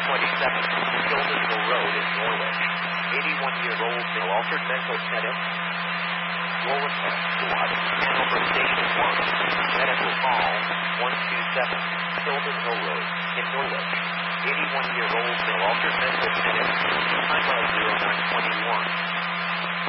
Tilden Hill Road in Norwich. 81-year-old male altered mental status. Roland Squad, Hanover Station 1. Medical call 127 Tilden Hill Road in Norwich. 81-year-old male altered mental status. Time of 0921.